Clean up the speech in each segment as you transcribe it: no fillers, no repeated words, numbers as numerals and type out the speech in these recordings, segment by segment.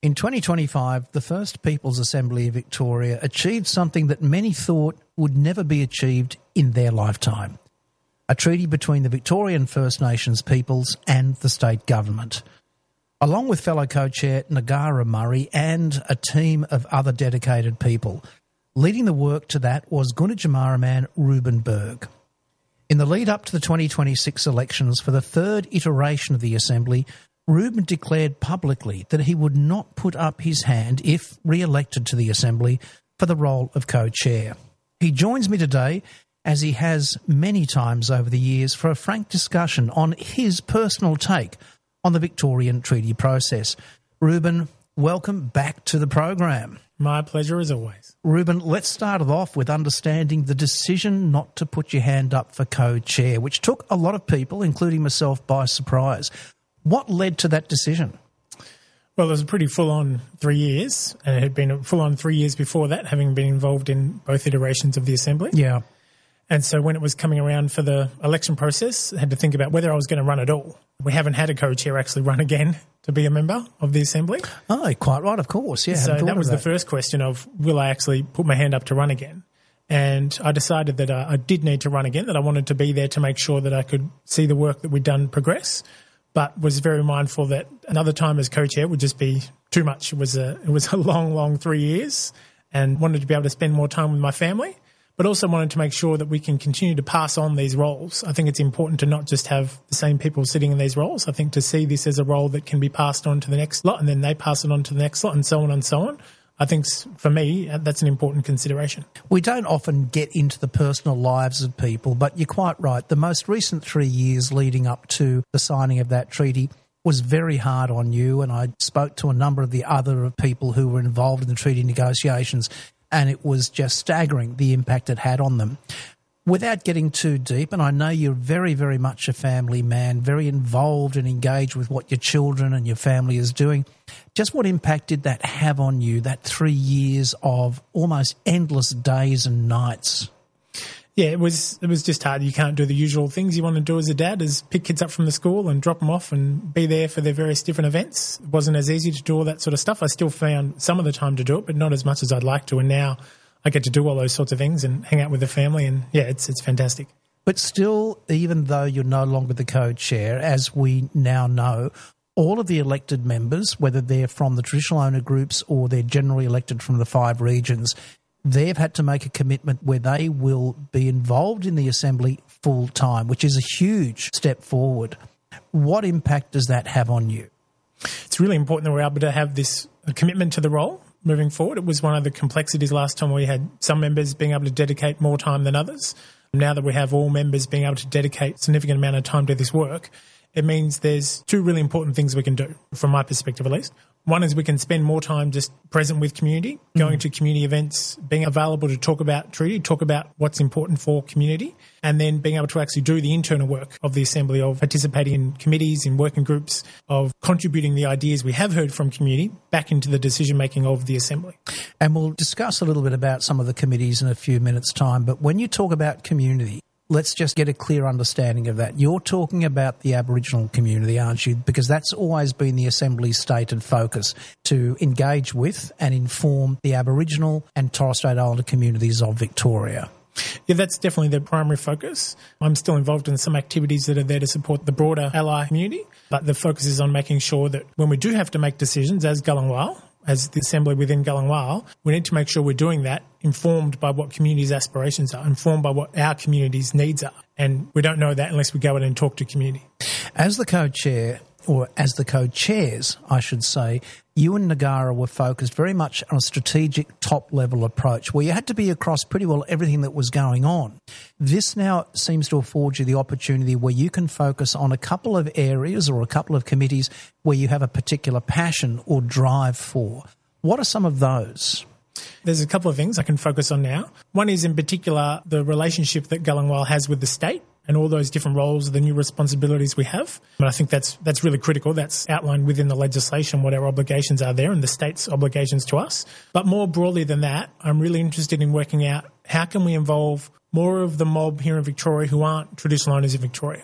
In 2025, the First People's Assembly of Victoria achieved something that many thought would never be achieved in their lifetime. A treaty between the Victorian First Nations peoples and the state government. Along with fellow co-chair Nagara Murray and a team of other dedicated people, leading the work to that was Gunditjmara man Reuben Berg. In the lead up to the 2026 elections for the third iteration of the Assembly, Reuben declared publicly that he would not put up his hand if re-elected to the Assembly for the role of co-chair. He joins me today, as he has many times over the years, for a frank discussion on his personal take on the Victorian treaty process. Reuben, welcome back to the program. My pleasure as always. Reuben, let's start it off with understanding the decision not to put your hand up for co-chair, which took a lot of people, including myself, by surprise. What led to that decision? Well, it was a pretty full-on 3 years, and it had been a full-on 3 years before that, having been involved in both iterations of the Assembly. Yeah. And so when it was coming around for the election process, I had to think about whether I was going to run at all. We haven't had a co-chair actually run again to be a member of the Assembly. Oh, quite right, of course. Yeah. So that was the first question of, will I actually put my hand up to run again? And I decided that I did need to run again, that I wanted to be there to make sure that I could see the work that we'd done progress, but was very mindful that another time as co-chair would just be too much. It was a long 3 years, and wanted to be able to spend more time with my family, but also wanted to make sure that we can continue to pass on these roles. I think it's important to not just have the same people sitting in these roles. I think to see this as a role that can be passed on to the next lot, and then they pass it on to the next lot, and so on and so on. I think for me, that's an important consideration. We don't often get into the personal lives of people, but you're quite right. The most recent 3 years leading up to the signing of that treaty was very hard on you, and I spoke to a number of the other people who were involved in the treaty negotiations, and it was just staggering the impact it had on them. Without getting too deep, and I know you're very, very much a family man, very involved and engaged with what your children and your family is doing, just what impact did that have on you, that 3 years of almost endless days and nights? Yeah, it was just hard. You can't do the usual things you want to do as a dad, is pick kids up from the school and drop them off and be there for their various different events. It wasn't as easy to do all that sort of stuff. I still found some of the time to do it, but not as much as I'd like to. And now I get to do all those sorts of things and hang out with the family, and yeah, it's fantastic. But still, even though you're no longer the co-chair, as we now know, all of the elected members, whether they're from the traditional owner groups or they're generally elected from the 5 regions, they've had to make a commitment where they will be involved in the Assembly full time, which is a huge step forward. What impact does that have on you? It's really important that we're able to have this commitment to the role moving forward. It was one of the complexities last time. We had some members being able to dedicate more time than others. Now that we have all members being able to dedicate a significant amount of time to this work, it means there's 2 really important things we can do, from my perspective at least. One is we can spend more time just present with community, going to community events, being available to talk about treaty, talk about what's important for community, and then being able to actually do the internal work of the Assembly, of participating in committees, in working groups, of contributing the ideas we have heard from community back into the decision-making of the Assembly. And we'll discuss a little bit about some of the committees in a few minutes' time, but when you talk about community, let's just get a clear understanding of that. You're talking about the Aboriginal community, aren't you? Because that's always been the Assembly's stated focus, to engage with and inform the Aboriginal and Torres Strait Islander communities of Victoria. Yeah, that's definitely the primary focus. I'm still involved in some activities that are there to support the broader ally community, but the focus is on making sure that when we do have to make decisions as Ngunnawal, as the Assembly within Ngunnawal, we need to make sure we're doing that informed by what communities' aspirations are, informed by what our community's needs are. And we don't know that unless we go in and talk to community. As the co-chair, or as the co-chairs, I should say, you and Nagara were focused very much on a strategic top-level approach where you had to be across pretty well everything that was going on. This now seems to afford you the opportunity where you can focus on a couple of areas or a couple of committees where you have a particular passion or drive for. What are some of those? There's a couple of things I can focus on now. One is in particular the relationship that Ngunnawal has with the state and all those different roles, the new responsibilities we have. And I think that's really critical. That's outlined within the legislation, what our obligations are there and the state's obligations to us. But more broadly than that, I'm really interested in working out how can we involve more of the mob here in Victoria who aren't traditional owners of Victoria.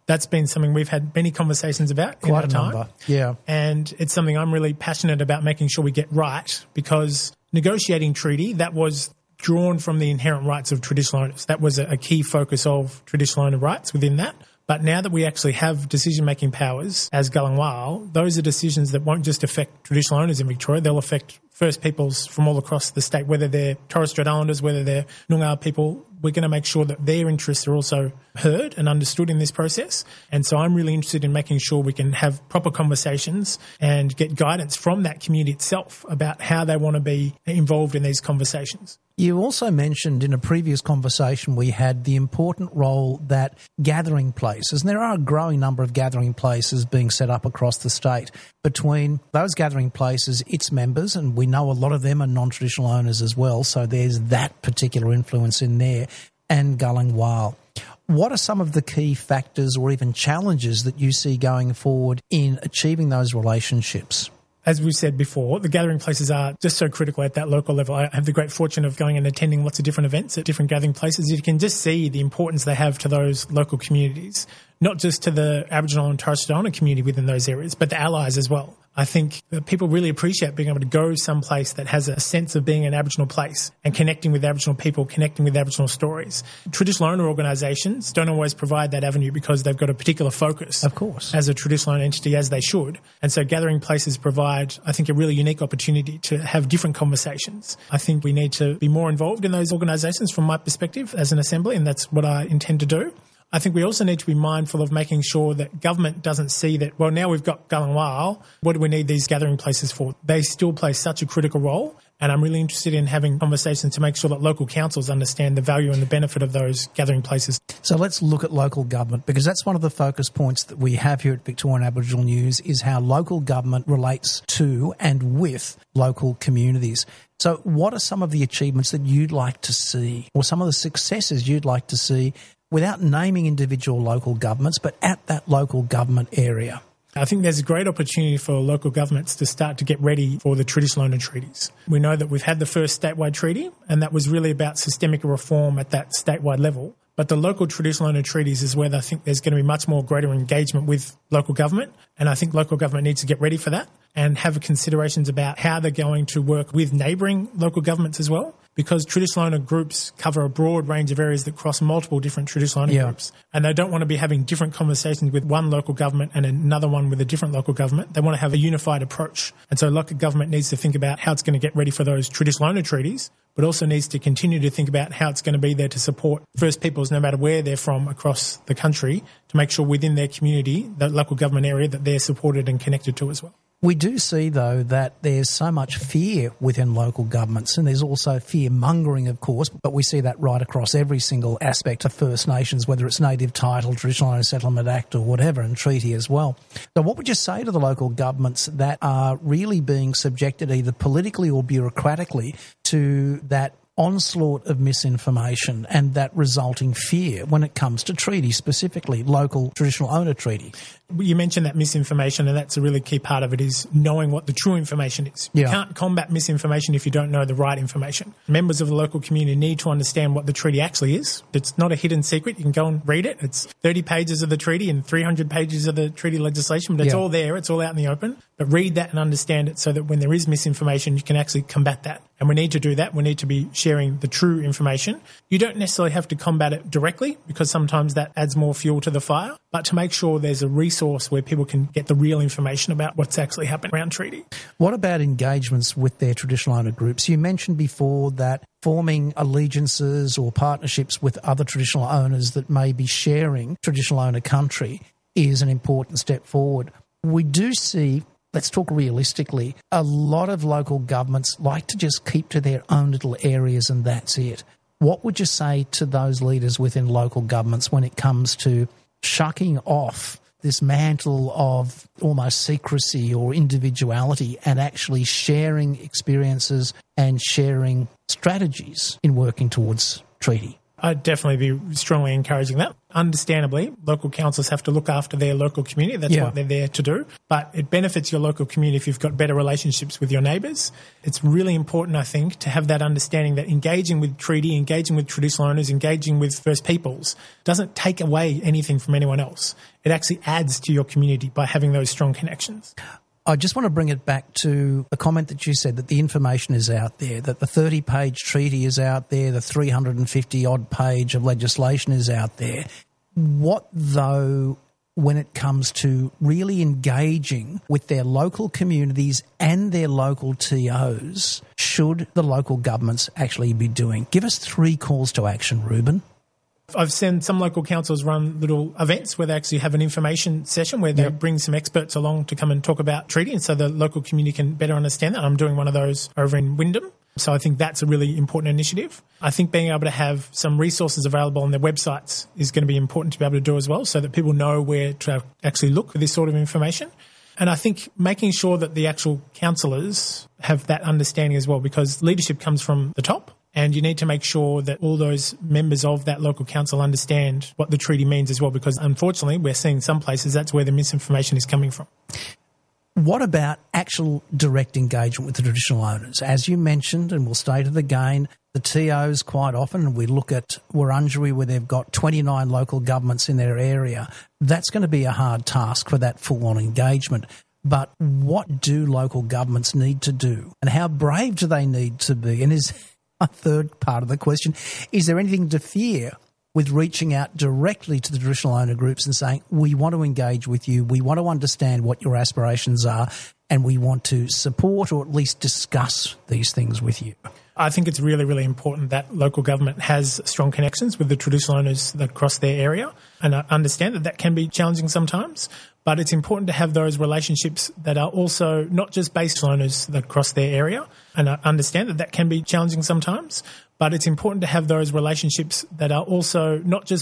That's been something we've had many conversations about in our time. Number. Yeah. And it's something I'm really passionate about making sure we get right, because negotiating treaty, that was drawn from the inherent rights of traditional owners. That was a key focus of traditional owner rights within that. But now that we actually have decision-making powers as Galangwal, those are decisions that won't just affect traditional owners in Victoria, they'll affect First Peoples from all across the state, whether they're Torres Strait Islanders, whether they're Noongar people. We're going to make sure that their interests are also heard and understood in this process. And so I'm really interested in making sure we can have proper conversations and get guidance from that community itself about how they want to be involved in these conversations. You also mentioned in a previous conversation we had the important role that gathering places, and there are a growing number of gathering places being set up across the state, between those gathering places, its members, and we know a lot of them are non-traditional owners as well, so there's that particular influence in there, and Galangwal. What are some of the key factors or even challenges that you see going forward in achieving those relationships? As we said before, the gathering places are just so critical at that local level. I have the great fortune of going and attending lots of different events at different gathering places. You can just see the importance they have to those local communities, not just to the Aboriginal and Torres Strait Islander community within those areas, but the allies as well. I think that people really appreciate being able to go someplace that has a sense of being an Aboriginal place and connecting with Aboriginal people, connecting with Aboriginal stories. Traditional owner organisations don't always provide that avenue because they've got a particular focus, of course, as a traditional owner entity, as they should. And so gathering places provide, I think, a really unique opportunity to have different conversations. I think we need to be more involved in those organisations from my perspective as an assembly, and that's what I intend to do. I think we also need to be mindful of making sure that government doesn't see that, well, now we've got Galangwal, what do we need these gathering places for? They still play such a critical role, and I'm really interested in having conversations to make sure that local councils understand the value and the benefit of those gathering places. So let's look at local government, because that's one of the focus points that we have here at Victorian Aboriginal News, is how local government relates to and with local communities. So what are some of the achievements that you'd like to see, or some of the successes you'd like to see, without naming individual local governments, but at that local government area? I think there's a great opportunity for local governments to start to get ready for the traditional owner treaties. We know that we've had the first statewide treaty, and that was really about systemic reform at that statewide level. But the local traditional owner treaties is where I think there's going to be much more greater engagement with local government. And I think local government needs to get ready for that and have considerations about how they're going to work with neighbouring local governments as well. Because traditional owner groups cover a broad range of areas that cross multiple different traditional owner groups. And they don't want to be having different conversations with one local government and another one with a different local government. They want to have a unified approach. And so local government needs to think about how it's going to get ready for those traditional owner treaties, but also needs to continue to think about how it's going to be there to support First Peoples, no matter where they're from across the country, to make sure within their community, the local government area, that they're supported and connected to as well. We do see, though, that there's so much fear within local governments, and there's also fear-mongering, of course, but we see that right across every single aspect of First Nations, whether it's Native Title, Traditional Owner Settlement Act or whatever, and treaty as well. So what would you say to the local governments that are really being subjected either politically or bureaucratically to that onslaught of misinformation and that resulting fear when it comes to treaty, specifically local traditional owner treaty? You mentioned that misinformation, and that's a really key part of it, is knowing what the true information is. Yeah. You can't combat misinformation if you don't know the right information. Members of the local community need to understand what the treaty actually is. It's not a hidden secret. You can go and read it. It's 30 pages of the treaty and 300 pages of the treaty legislation, but it's all there. It's all out in the open. But read that and understand it so that when there is misinformation, you can actually combat that. And we need to do that. We need to be sharing the true information. You don't necessarily have to combat it directly, because sometimes that adds more fuel to the fire, but to make sure there's a resource where people can get the real information about what's actually happening around treaty. What about engagements with their traditional owner groups? You mentioned before that forming allegiances or partnerships with other traditional owners that may be sharing traditional owner country is an important step forward. We do see, let's talk realistically, a lot of local governments like to just keep to their own little areas and that's it. What would you say to those leaders within local governments when it comes to shucking off this mantle of almost secrecy or individuality and actually sharing experiences and sharing strategies in working towards treaty? I'd definitely be strongly encouraging that. Understandably, local councils have to look after their local community. That's what they're there to do. But it benefits your local community if you've got better relationships with your neighbours. It's really important, I think, to have that understanding that engaging with treaty, engaging with traditional owners, engaging with First Peoples doesn't take away anything from anyone else. It actually adds to your community by having those strong connections. I just want to bring it back to the comment that you said that the information is out there, that the 30-page treaty is out there, the 350-odd page of legislation is out there. What, though, when it comes to really engaging with their local communities and their local TOs, should the local governments actually be doing? Give us 3 calls to action, Ruben. I've seen some local councils run little events where they actually have an information session where they bring some experts along to come and talk about treaty, and so the local community can better understand that. I'm doing one of those over in Wyndham. So I think that's a really important initiative. I think being able to have some resources available on their websites is going to be important to be able to do as well, so that people know where to actually look for this sort of information. And I think making sure that the actual councillors have that understanding as well, because leadership comes from the top. And you need to make sure that all those members of that local council understand what the treaty means as well, because unfortunately we're seeing some places that's where the misinformation is coming from. What about actual direct engagement with the traditional owners? As you mentioned, and we'll state it again, the TOs quite often, and we look at Wurundjeri where they've got 29 local governments in their area, that's going to be a hard task for that full-on engagement. But what do local governments need to do? And how brave do they need to be? And is a third part of the question, is there anything to fear with reaching out directly to the traditional owner groups and saying, we want to engage with you, we want to understand what your aspirations are, and we want to support or at least discuss these things with you? I think it's really, really important that local government has strong connections with the traditional owners across their area. And I understand that that can be challenging sometimes, but it's important to have those relationships that are also not just based on owners across their area. And I understand that that can be challenging sometimes, but it's important to have those relationships that are also not just